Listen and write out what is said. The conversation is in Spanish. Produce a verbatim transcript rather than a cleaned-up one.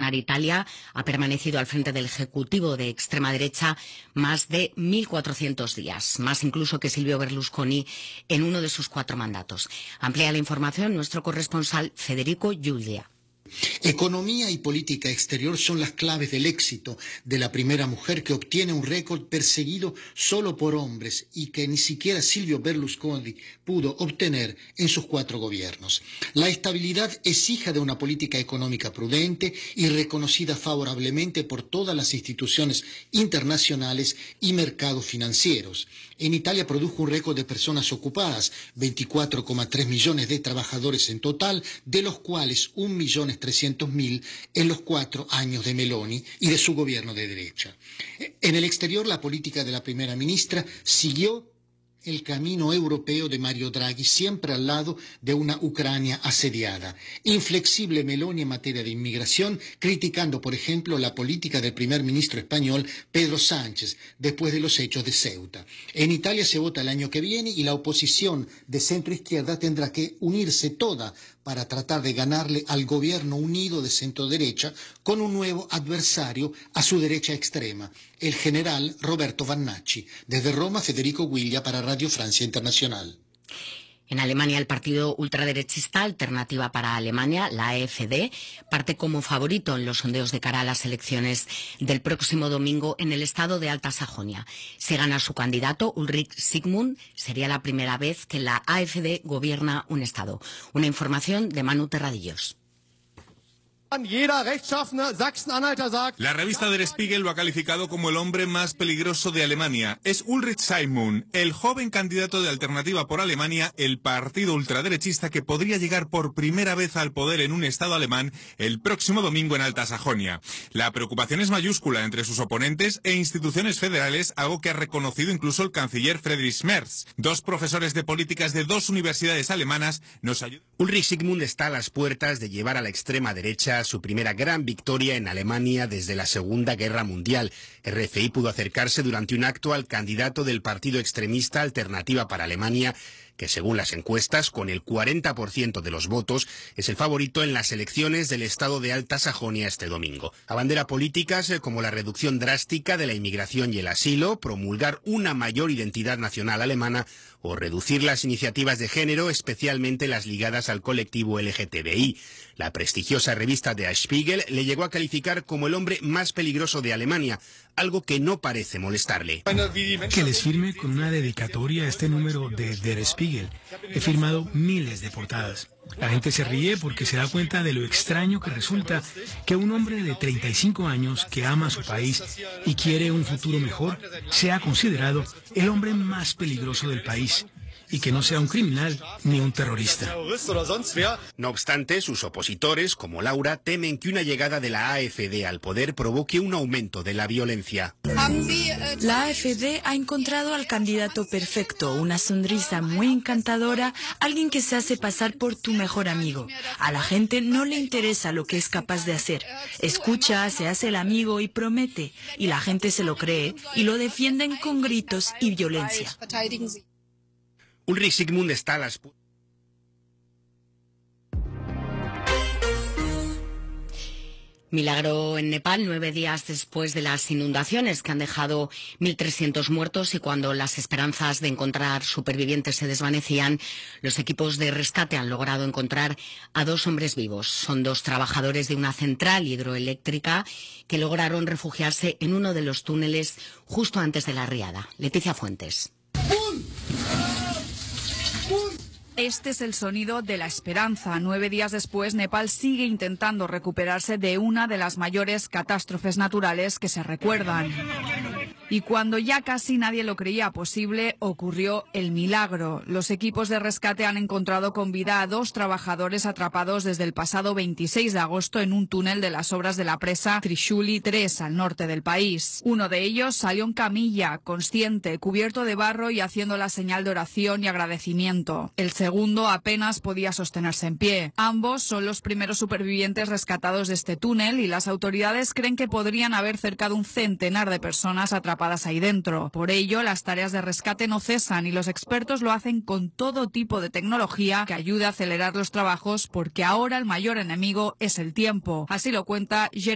gobernar Italia, ha permanecido al frente del Ejecutivo de extrema derecha más de mil cuatrocientos días, más incluso que Silvio Berlusconi en uno de sus cuatro mandatos. Amplía la información nuestro corresponsal Federico Giulia. Economía y política exterior son las claves del éxito de la primera mujer que obtiene un récord perseguido solo por hombres y que ni siquiera Silvio Berlusconi pudo obtener en sus cuatro gobiernos. La estabilidad es hija de una política económica prudente y reconocida favorablemente por todas las instituciones internacionales y mercados financieros. En Italia produjo un récord de personas ocupadas, veinticuatro coma tres millones de trabajadores en total, de los cuales un millón trescientos mil en los cuatro años de Meloni y de su gobierno de derecha. En el exterior, la política de la primera ministra siguió el camino europeo de Mario Draghi, siempre al lado de una Ucrania asediada. Inflexible Meloni en materia de inmigración, criticando, por ejemplo, la política del primer ministro español Pedro Sánchez, después de los hechos de Ceuta. En Italia se vota el año que viene y la oposición de centro-izquierda tendrá que unirse toda para tratar de ganarle al gobierno unido de centro-derecha con un nuevo adversario a su derecha extrema, el general Roberto Vannacci. Desde Roma, Federico Guiglia para Radio Francia Internacional. En Alemania, el partido ultraderechista Alternativa para Alemania, la A F D, parte como favorito en los sondeos de cara a las elecciones del próximo domingo en el estado de Alta Sajonia. Si gana su candidato, Ulrich Sigmund, sería la primera vez que la A F D gobierna un estado. Una información de Manu Terradillos. La revista Der Spiegel lo ha calificado como el hombre más peligroso de Alemania. Es Ulrich Sigmund, el joven candidato de Alternativa por Alemania, el partido ultraderechista que podría llegar por primera vez al poder en un estado alemán el próximo domingo en Alta Sajonia. La preocupación es mayúscula entre sus oponentes e instituciones federales, algo que ha reconocido incluso el canciller Friedrich Merz. Dos profesores de políticas de dos universidades alemanas nos ayudan. Ulrich Sigmund está a las puertas de llevar a la extrema derecha su primera gran victoria en Alemania desde la Segunda Guerra Mundial. R F I pudo acercarse durante un acto al candidato del partido extremista Alternativa para Alemania, que según las encuestas, con el cuarenta por ciento de los votos, es el favorito en las elecciones del estado de Alta Sajonia este domingo. Abandera políticas como la reducción drástica de la inmigración y el asilo, promulgar una mayor identidad nacional alemana o reducir las iniciativas de género, especialmente las ligadas al colectivo L G T B I. La prestigiosa revista Der Spiegel le llegó a calificar como el hombre más peligroso de Alemania, algo que no parece molestarle. Que les firme con una dedicatoria a este número de Der Spiegel. He firmado miles de portadas. La gente se ríe porque se da cuenta de lo extraño que resulta que un hombre de treinta y cinco años que ama a su país y quiere un futuro mejor sea considerado el hombre más peligroso del país y que no sea un criminal ni un terrorista. No obstante, sus opositores, como Laura, temen que una llegada de la A F D al poder provoque un aumento de la violencia. La A F D ha encontrado al candidato perfecto, una sonrisa muy encantadora, alguien que se hace pasar por tu mejor amigo. A la gente no le interesa lo que es capaz de hacer. Escucha, se hace el amigo y promete, y la gente se lo cree y lo defienden con gritos y violencia. Ulrich Sigmund está a las... Milagro en Nepal, nueve días después de las inundaciones que han dejado mil trescientos muertos y cuando las esperanzas de encontrar supervivientes se desvanecían, los equipos de rescate han logrado encontrar a dos hombres vivos. Son dos trabajadores de una central hidroeléctrica que lograron refugiarse en uno de los túneles justo antes de la riada. Leticia Fuentes. Este es el sonido de la esperanza. Nueve días después, Nepal sigue intentando recuperarse de una de las mayores catástrofes naturales que se recuerdan. Y cuando ya casi nadie lo creía posible, ocurrió el milagro. Los equipos de rescate han encontrado con vida a dos trabajadores atrapados desde el pasado veintiséis de agosto en un túnel de las obras de la presa Trishuli tres, al norte del país. Uno de ellos salió en camilla, consciente, cubierto de barro y haciendo la señal de oración y agradecimiento. El segundo apenas podía sostenerse en pie. Ambos son los primeros supervivientes rescatados de este túnel y las autoridades creen que podrían haber cerca de un centenar de personas atrapadas ahí dentro. Por ello, las tareas de rescate no cesan y los expertos lo hacen con todo tipo de tecnología que ayude a acelerar los trabajos porque ahora el mayor enemigo es el tiempo. Así lo cuenta Jeremy